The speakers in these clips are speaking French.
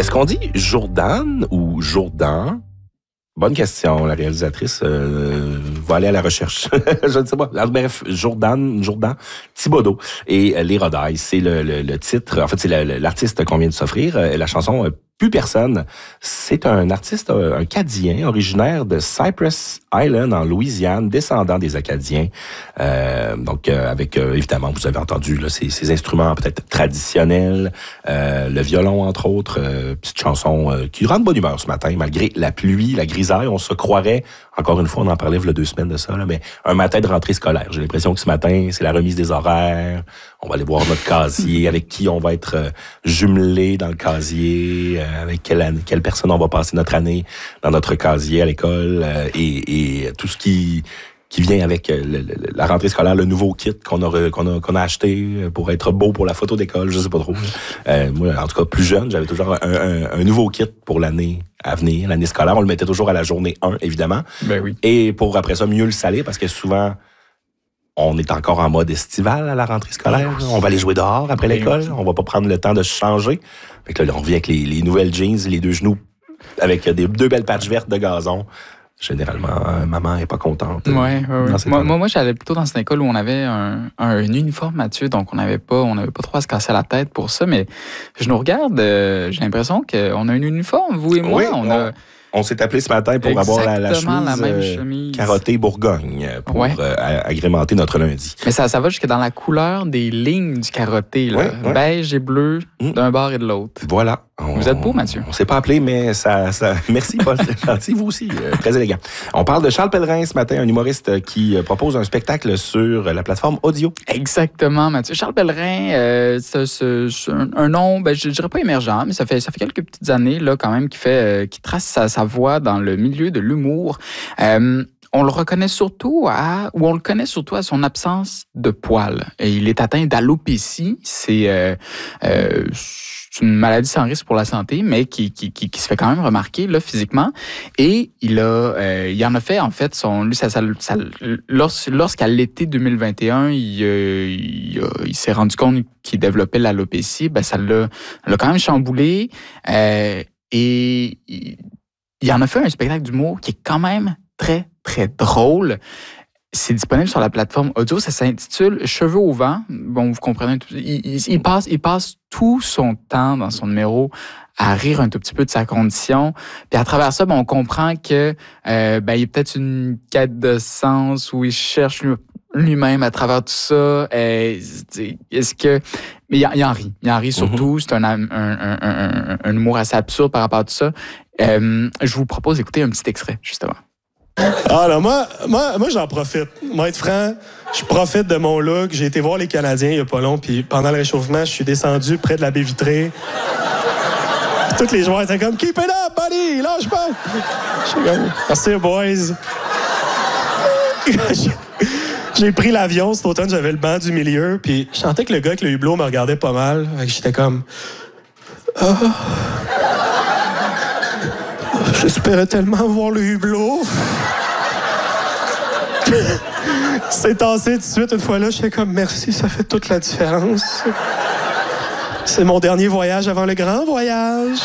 Est-ce qu'on dit Jourdan ou Jourdan? Bonne question. La réalisatrice va aller à la recherche. Je ne sais pas. Alors, bref, Jourdan Thibodeau et Les Rodailles, c'est le titre. En fait, c'est l'artiste qu'on vient de s'offrir. La chanson Plus personne. C'est un artiste, un Acadien, originaire de Cypress Island, en Louisiane, descendant des Acadiens. Donc, avec, évidemment, vous avez entendu là, ces instruments peut-être traditionnels, le violon, entre autres. Petite chanson qui rend de bonne humeur ce matin, malgré la pluie, la grisaille. On se croirait, encore une fois, on en parlait il y a 2 semaines de ça, là, mais un matin de rentrée scolaire. J'ai l'impression que ce matin, c'est la remise des horaires. On va aller voir notre casier, avec qui on va être jumelé dans le casier, avec quelle personne on va passer notre année dans notre casier à l'école, et tout ce qui vient avec la rentrée scolaire, le nouveau kit qu'on a acheté pour être beau pour la photo d'école, je sais pas trop. Moi, en tout cas, plus jeune, j'avais toujours un nouveau kit pour l'année à venir, l'année scolaire. On le mettait toujours à la journée 1, évidemment. Ben oui. Et pour après ça, mieux le saler, parce que souvent, on est encore en mode estival à la rentrée scolaire. On va aller jouer dehors après l'école. On va pas prendre le temps de se changer. Fait que là, on revient avec les nouvelles jeans, les 2 genoux, avec 2 belles patches vertes de gazon. Généralement, maman est pas contente. Ouais. Moi, j'allais plutôt dans une école où on avait un uniforme, Mathieu, donc on n'avait pas trop à se casser la tête pour ça, mais je nous regarde, j'ai l'impression qu'on a un uniforme, vous et moi. Oui, on s'est appelé ce matin pour avoir la même chemise carottée Bourgogne pour agrémenter notre lundi. Mais ça va jusque dans la couleur des lignes du carotté, là. Ouais. Beige et bleu d'un bord et de l'autre. Voilà. Vous êtes beau, Mathieu. On s'est pas appelé, mais ça... Merci, Paul. C'est gentil, vous aussi. Très élégant. On parle de Charles Pellerin ce matin, un humoriste qui propose un spectacle sur la plateforme audio. Exactement, Mathieu. Charles Pellerin, c'est un nom, je dirais pas émergent, mais ça fait quelques petites années là quand même qui trace sa voie dans le milieu de l'humour. On le connaît surtout à son absence de poils. Et il est atteint d'alopécie. C'est une maladie sans risque pour la santé, mais qui se fait quand même remarquer là, physiquement. Et il en a fait, en fait, lorsqu'à l'été 2021, il s'est rendu compte qu'il développait l'alopécie, ça l'a quand même chamboulé. Et il en a fait un spectacle d'humour qui est quand même très, très drôle. C'est disponible sur la plateforme audio. Ça s'intitule « Cheveux au vent ». Bon, vous comprenez. Il passe tout son temps dans son numéro à rire un tout petit peu de sa condition. Puis à travers ça, on comprend que il y a peut-être une quête de sens où il cherche lui-même à travers tout ça. Est-ce que... Mais il en rit. Il en rit surtout. C'est un humour assez absurde par rapport à tout ça. Je vous propose d'écouter un petit extrait, justement. Alors moi j'en profite. Moi, être franc, je profite de mon look. J'ai été voir les Canadiens il y a pas long, puis pendant le réchauffement, je suis descendu près de la baie vitrée. Tous les joueurs étaient comme « Keep it up, buddy! Lâche pas! » Je suis comme « Merci, boys! » J'ai pris l'avion cet automne, j'avais le banc du milieu, puis je sentais que le gars avec le hublot me regardait pas mal. J'étais comme « Ah... J'espérais tellement voir le hublot. » C'est tassé tout de suite une fois là. J'étais comme merci, ça fait toute la différence. C'est mon dernier voyage avant le grand voyage.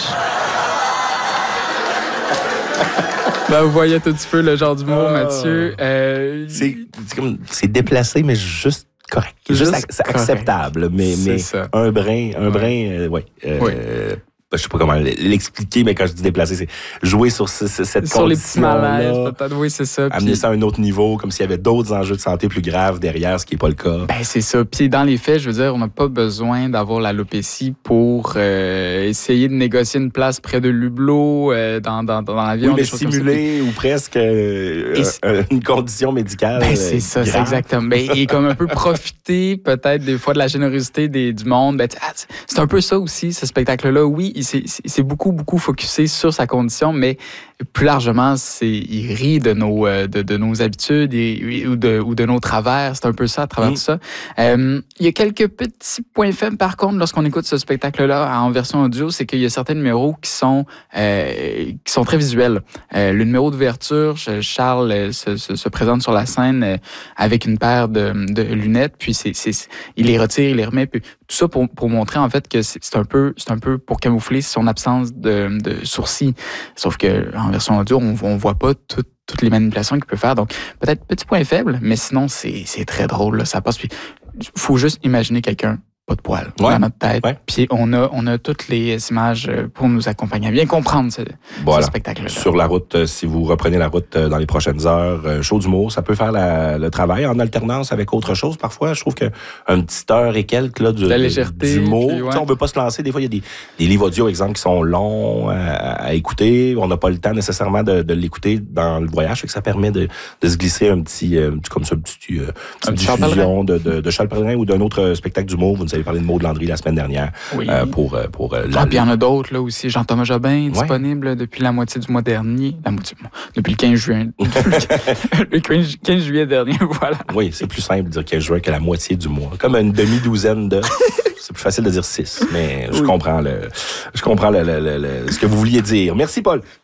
Vous voyez tout petit peu le genre d'humour, Mathieu. C'est déplacé, mais juste correct. Juste acceptable, mais un brin, oui. Je sais pas comment l'expliquer, mais quand je dis déplacer, c'est jouer sur cette sur les petits malaises, peut-être, oui, c'est ça. Amener ça à un autre niveau, comme s'il y avait d'autres enjeux de santé plus graves derrière, ce qui n'est pas le cas. C'est ça. Puis dans les faits, je veux dire, on n'a pas besoin d'avoir l'alopécie pour essayer de négocier une place près de l'hublot dans l'avion. Oui, mais simuler ou presque une condition médicale. C'est ça, grave. C'est exactement. Et comme un peu profiter peut-être des fois de la générosité du monde. C'est un peu ça aussi, ce spectacle-là. Oui, c'est beaucoup, beaucoup focusé sur sa condition, mais plus largement, il rit de nos habitudes ou de nos travers. C'est un peu ça à travers tout ça. Il y a quelques petits points faibles, par contre, lorsqu'on écoute ce spectacle-là en version audio, c'est qu'il y a certains numéros qui sont très visuels. Le numéro d'ouverture, Charles se présente sur la scène avec une paire de lunettes, puis il les retire, il les remet, puis tout ça pour montrer en fait que c'est un peu pour camoufler son absence de sourcils. Sauf que en version audio, on voit pas toutes les manipulations qu'il peut faire. Donc peut-être petit point faible, mais sinon c'est très drôle, là, ça passe. Puis faut juste imaginer quelqu'un pas de poils dans notre tête. Ouais. Puis on a toutes les images pour nous accompagner à bien comprendre ce spectacle-là. Sur la route, si vous reprenez la route dans les prochaines heures, show d'humour, ça peut faire le travail en alternance avec autre chose. Parfois, je trouve qu'une petite heure et quelques là, la légèreté, d'humour, on veut pas se lancer. Des fois, il y a des livres audio, exemple, qui sont longs à écouter. On n'a pas le temps nécessairement de l'écouter dans le voyage. Fait que ça permet de se glisser une petite diffusion de Charles Pellerin ou d'un autre spectacle d'humour. Vous nous avez parlé de Maud Landry la semaine dernière pour puis il y en a d'autres là aussi. Jean-Thomas Jobin, disponible depuis la moitié du mois dernier. Depuis le 15 juin. Le 15 juillet dernier, voilà. Oui, c'est plus simple de dire 15 juin que la moitié du mois. Comme une demi-douzaine de... C'est plus facile de dire 6, mais je comprends ce que vous vouliez dire. Merci, Paul.